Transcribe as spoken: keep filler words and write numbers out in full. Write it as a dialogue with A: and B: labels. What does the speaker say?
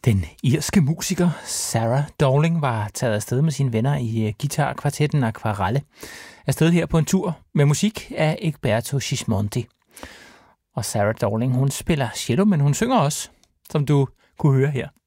A: Den irske musiker Sarah Dowling var taget afsted med sine venner i guitarkvartetten Aquarelle. Afsted her på en tur med musik af Egberto Gismonti. Og Sarah Dowling, hun spiller cello, men hun synger også, som du kunne høre her.